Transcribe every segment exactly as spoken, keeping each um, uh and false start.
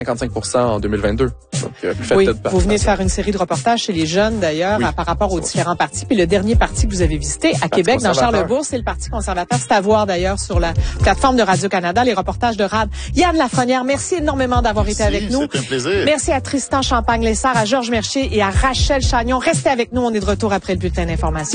cinquante-cinq pour cent en deux mille vingt-deux. Donc, euh, plus oui, de vous venez de faire une série de reportages chez les jeunes, d'ailleurs, oui. à, par rapport aux différents partis. Puis le dernier parti que vous avez visité à Québec, dans Charlebourg, c'est le Parti conservateur. C'est à voir, d'ailleurs, sur la plateforme de Radio-Canada, les reportages de Rad. Yann Lafrenière, merci énormément d'avoir été avec nous. C'était un plaisir. Merci à Tristan Champagne-Lessard, à Georges Mercier et à Rachel Chagnon. Restez avec nous, on est de retour après le bulletin d'information.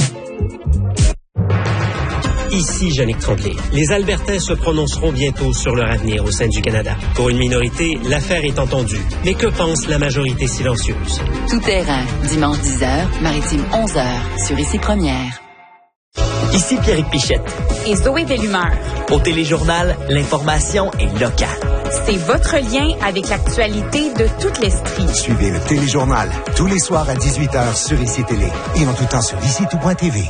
Ici Jannick Tremblay. Les Albertains se prononceront bientôt sur leur avenir au sein du Canada. Pour une minorité, l'affaire est entendue. Mais que pense la majorité silencieuse? Tout terrain, dimanche dix heures, maritime onze heures, sur Ici Première. Ici Pierrick Pichette. Et Zoé Bellumeur. Au Téléjournal, l'information est locale. C'est votre lien avec l'actualité de toute l'Estrie. Suivez le Téléjournal tous les soirs à dix-huit heures sur Ici Télé et en tout temps sur ici tout point t v.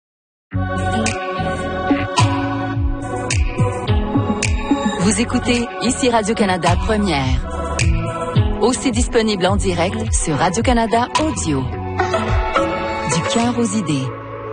Vous écoutez Ici Radio-Canada Première. Aussi disponible en direct sur Radio-Canada Audio. Du cœur aux idées.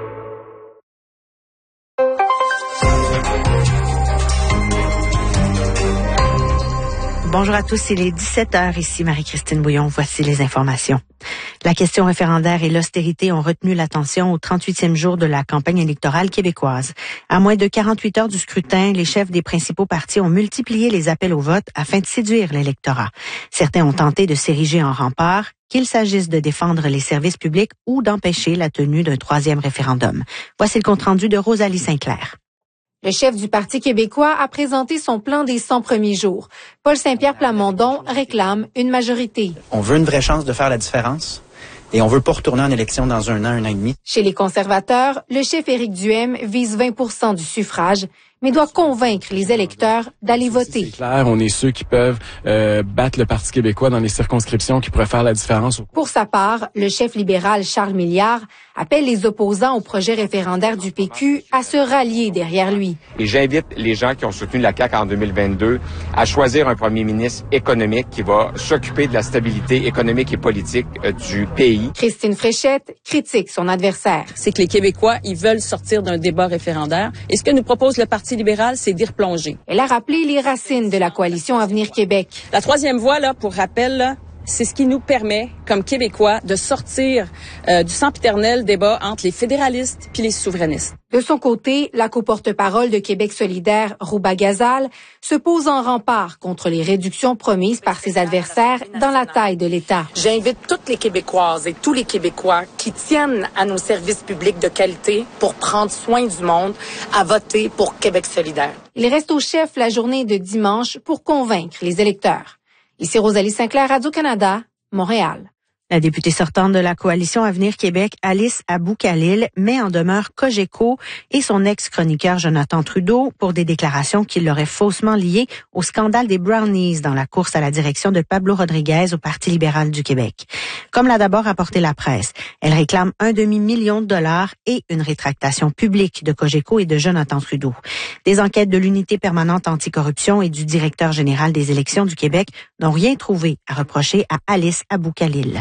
Bonjour à tous, il est dix-sept heures, ici Marie-Christine Bouillon, voici les informations. La question référendaire et l'austérité ont retenu l'attention au trente-huitième jour de la campagne électorale québécoise. À moins de quarante-huit heures du scrutin, les chefs des principaux partis ont multiplié les appels au vote afin de séduire l'électorat. Certains ont tenté de s'ériger en rempart, qu'il s'agisse de défendre les services publics ou d'empêcher la tenue d'un troisième référendum. Voici le compte-rendu de Rosalie Sinclair. Le chef du Parti québécois a présenté son plan des cent premiers jours. Paul Saint-Pierre Plamondon réclame une majorité. On veut une vraie chance de faire la différence et on veut pas retourner en élection dans un an, un an et demi. Chez les conservateurs, le chef Éric Duhaime vise vingt pour cent du suffrage, mais doit convaincre les électeurs d'aller voter. C'est clair, on est ceux qui peuvent euh, battre le Parti québécois dans les circonscriptions, qui pourraient faire la différence. Pour sa part, le chef libéral Charles Milliard appelle les opposants au projet référendaire du P Q à se rallier derrière lui. Et j'invite les gens qui ont soutenu la C A Q en deux mille vingt-deux à choisir un premier ministre économique qui va s'occuper de la stabilité économique et politique euh, du pays. Christine Fréchette critique son adversaire. C'est que les Québécois, ils veulent sortir d'un débat référendaire. Et ce que nous propose le Parti libéral, c'est d'y replonger. Elle a rappelé les racines de la coalition Avenir Québec. La troisième voie, là, pour rappel, là, c'est ce qui nous permet, comme Québécois, de sortir euh, du sempiternel débat entre les fédéralistes puis les souverainistes. De son côté, la co-porte-parole de Québec solidaire, Rouba Gazal, se pose en rempart contre les réductions promises par ses adversaires dans la taille de l'État. J'invite toutes les Québécoises et tous les Québécois qui tiennent à nos services publics de qualité pour prendre soin du monde à voter pour Québec solidaire. Il reste au chef la journée de dimanche pour convaincre les électeurs. Ici Rosalie Sinclair, Radio-Canada, Montréal. La députée sortante de la coalition Avenir Québec, Alice Abou-Khalil, met en demeure Cogeco et son ex-chroniqueur Jonathan Trudeau pour des déclarations qui l'auraient faussement liées au scandale des Brownies dans la course à la direction de Pablo Rodriguez au Parti libéral du Québec. Comme l'a d'abord rapporté la presse, elle réclame un demi-million de dollars et une rétractation publique de Cogeco et de Jonathan Trudeau. Des enquêtes de l'unité permanente anticorruption et du directeur général des élections du Québec n'ont rien trouvé à reprocher à Alice Abou-Khalil.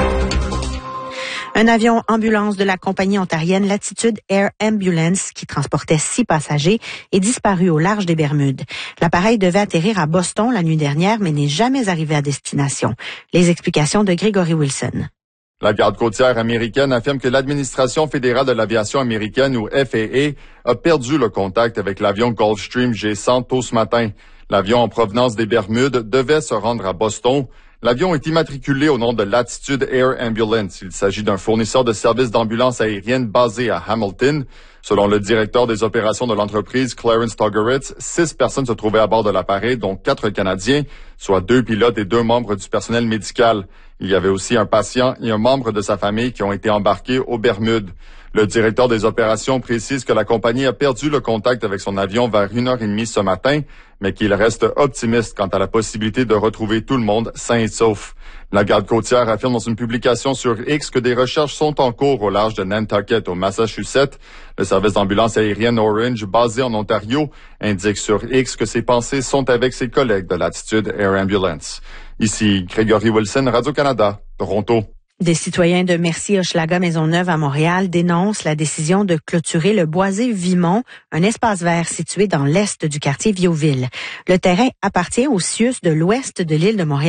Un avion ambulance de la compagnie ontarienne Latitude Air Ambulance qui transportait six passagers est disparu au large des Bermudes. L'appareil devait atterrir à Boston la nuit dernière, mais n'est jamais arrivé à destination. Les explications de Gregory Wilson. La garde côtière américaine affirme que l'administration fédérale de l'aviation américaine, ou F A A, a perdu le contact avec l'avion Gulfstream G cent tôt ce matin. L'avion en provenance des Bermudes devait se rendre à Boston. L'avion est immatriculé au nom de Latitude Air Ambulance. Il s'agit d'un fournisseur de services d'ambulance aérienne basé à Hamilton. Selon le directeur des opérations de l'entreprise, Clarence Togeritz, six personnes se trouvaient à bord de l'appareil, dont quatre Canadiens, soit deux pilotes et deux membres du personnel médical. Il y avait aussi un patient et un membre de sa famille qui ont été embarqués aux Bermudes. Le directeur des opérations précise que la compagnie a perdu le contact avec son avion vers une heure trente ce matin, mais qu'il reste optimiste quant à la possibilité de retrouver tout le monde sain et sauf. La garde côtière affirme dans une publication sur X que des recherches sont en cours au large de Nantucket, au Massachusetts. Le service d'ambulance aérienne Orange, basé en Ontario, indique sur X que ses pensées sont avec ses collègues de Latitude Air Ambulance. Ici, Gregory Wilson, Radio-Canada, Toronto. Des citoyens de Mercier-Hochelaga-Maisonneuve à Montréal dénoncent la décision de clôturer le boisé Vimont, un espace vert situé dans l'est du quartier Viauville. Le terrain appartient au C I U S de l'ouest de l'île de Montréal.